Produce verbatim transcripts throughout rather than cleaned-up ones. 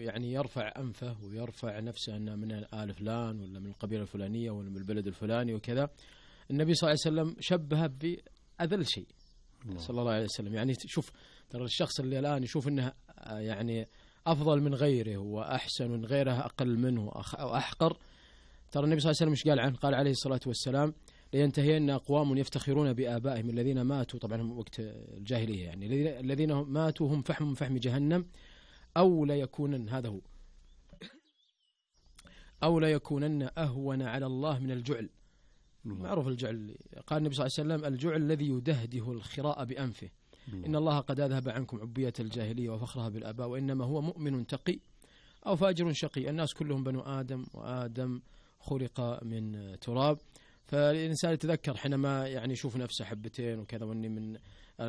يعني يرفع أنفه ويرفع نفسه أنه من آل فلان ولا من القبيلة الفلانية ولا من البلد الفلاني وكذا، النبي صلى الله عليه وسلم شبه بأذل شيء صلى الله عليه وسلم. يعني شوف ترى الشخص اللي الآن يشوف أنه يعني أفضل من غيره وأحسن من غيره أقل منه أو أحقر، ترى النبي صلى الله عليه وسلم مش قال عنه؟ قال عليه الصلاة والسلام: لينتهين أقوام يفتخرون بآبائهم الذين ماتوا، طبعا وقت الجاهلية يعني، الذين ماتوا هم فحم من فحم جهنم، أو لا يكونن، هذا هو، أو لا يكونن أهون على الله من الجعل. معروف الجعل، قال النبي صلى الله عليه وسلم: الجعل الذي يدهده الخراء بأنفه، إن الله قد أذهب عنكم عبية الجاهلية وفخرها بالآباء، وإنما هو مؤمن تقي أو فاجر شقي، الناس كلهم بنو آدم، وآدم خلق من تراب. فالإنسان يتذكر حينما يعني يشوف نفسه حبتين وكذا، وإني من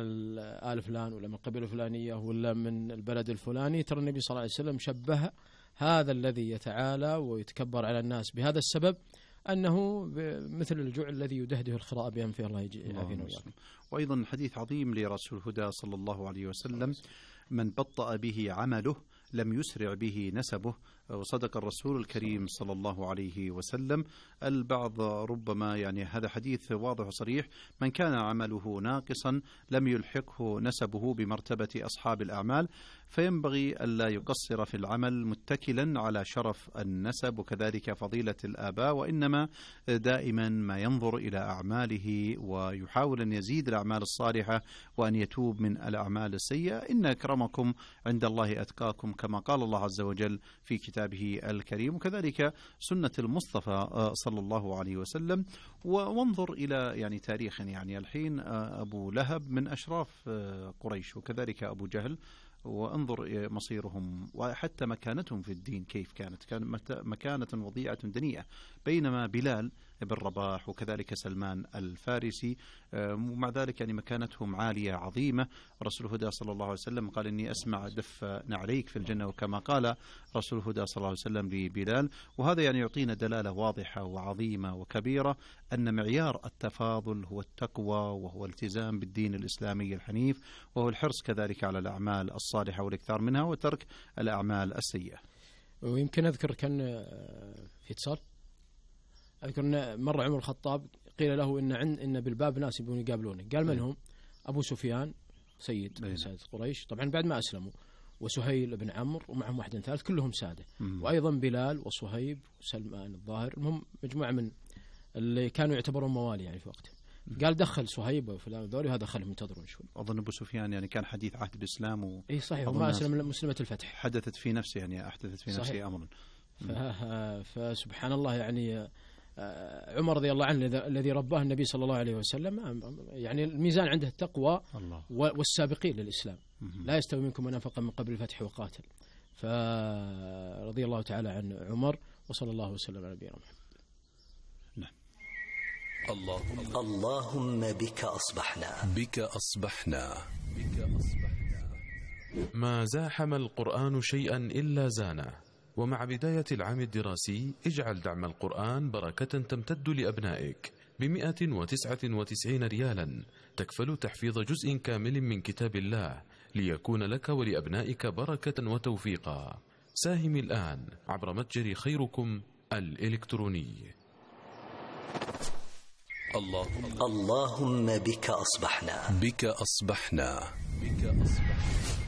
آل فلان ولا من القبيلة الفلانية ولا من البلد الفلاني، ترى النبي صلى الله عليه وسلم شبه هذا الذي يتعالى ويتكبر على الناس بهذا السبب أنه مثل الجوع الذي يدهده الخراء بأنفه. الله يعافينا وإياكم. وأيضا حديث عظيم لرسول الهدى صلى الله عليه وسلم: من بطأ به عمله لم يسرع به نسبه. وصدق الرسول الكريم صلى الله عليه وسلم. البعض ربما يعني هذا حديث واضح وصريح: من كان عمله ناقصا لم يلحقه نسبه بمرتبة أصحاب الأعمال، فينبغي ألا يقصر في العمل متكلا على شرف النسب وكذلك فضيلة الآباء، وإنما دائما ما ينظر إلى أعماله ويحاول أن يزيد الأعمال الصالحة وأن يتوب من الأعمال السيئة. إن أكرمكم عند الله أتقاكم، كما قال الله عز وجل في كتابه الكريم، وكذلك سنة المصطفى صلى الله عليه وسلم. وانظر إلى يعني تاريخ، يعني الحين أبو لهب من أشراف قريش وكذلك أبو جهل، وانظر مصيرهم وحتى مكانتهم في الدين كيف كانت، كان مكانة وضيعة دنيئة، بينما بلال بن رباح وكذلك سلمان الفارسي ومع ذلك يعني مكانتهم عالية عظيمة. رسول الهدى صلى الله عليه وسلم قال: إني أسمع دف نعليك في الجنة، وكما قال رسول الهدى صلى الله عليه وسلم لبلال. وهذا يعني يعطينا دلالة واضحة وعظيمة وكبيرة أن معيار التفاضل هو التقوى، وهو الالتزام بالدين الإسلامي الحنيف، وهو الحرص كذلك على الأعمال الصالحة والإكثار منها وترك الأعمال السيئة. ويمكن أذكر كان في اتصال، أذكر أن مرة عمر الخطاب قيل له إن عند إن بالباب ناس يبون يقابلونه، قال: من هم؟ أبو سفيان سيد سادة قريش، طبعا بعد ما أسلموا، وسهيل بن عمرو ومعهم واحد ثالث كلهم سادة، وأيضا بلال وصهيب وسلمان الظاهر، هم مجموعة من اللي كانوا يعتبرون موالي يعني في وقته. قال: دخل صهيب وفلان ذولي، وهذا خلهم ينتظرون شوي. أظن أبو سفيان يعني كان حديث عهد الإسلام و... إيه صحيح، وما أسلم مسلمة الفتح، حدثت في نفسه يعني أحدثت في نفسه أمرا. فسبحان الله يعني عمر رضي الله عنه الذي رباه النبي صلى الله عليه وسلم، يعني الميزان عنده التقوى والسابقين للإسلام. لا يستوي منكم من أنفق من قبل الفتح وقاتل. فرضي الله تعالى عن عمر، وصلى الله وسلم على نبينا محمد. نعم. اللهم اللهم بك أصبحنا بك أصبحنا بك أصبحنا. ما زاحم القرآن شيئا إلا زانه. ومع بداية العام الدراسي اجعل دعم القرآن بركة تمتد لأبنائك بمئة وتسعة وتسعين ريالا، تكفل تحفيظ جزء كامل من كتاب الله ليكون لك ولأبنائك بركة وتوفيقا. ساهم الآن عبر متجر خيركم الإلكتروني. اللهم اللهم بك أصبحنا بك أصبحنا بك أصبحنا.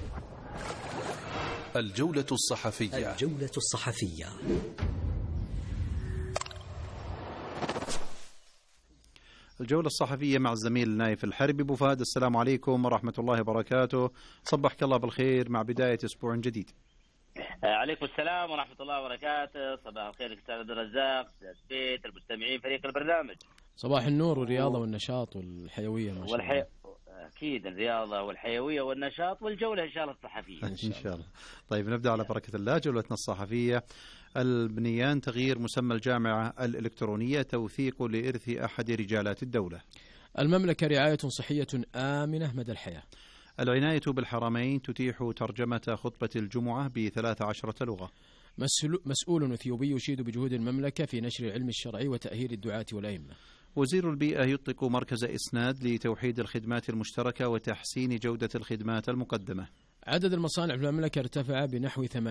الجولة الصحفية الجولة الصحفية. الجولة الصحفية مع الزميل نايف الحربي. أبو فهد، السلام عليكم ورحمة الله وبركاته، صبحك الله بالخير مع بداية أسبوع جديد. عليكم السلام ورحمة الله وبركاته، صباح الخير أستاذ عبد الرزاق، أستاذ بيت، المستمعين، فريق البرنامج. صباح النور والرياضة والنشاط والحيوية ما شاء الله. والحي... أكيد الرياضة والحيوية والنشاط والجولة إن شاء الله الصحفية إن شاء الله. طيب نبدأ على بركة الله. جولتنا الصحفية: البنيان تغيير مسمى الجامعة الإلكترونية توثيق لإرث أحد رجالات الدولة. المملكة رعاية صحية آمنة مدى الحياة. العناية بالحرمين تتيح ترجمة خطبة الجمعة بثلاث عشرة لغة. مسؤول أثيوبي يشيد بجهود المملكة في نشر العلم الشرعي وتأهيل الدعاة والأئمة. وزير البيئة يطلق مركز إسناد لتوحيد الخدمات المشتركة وتحسين جودة الخدمات المقدمة. عدد المصانع في المملكة ارتفع بنحو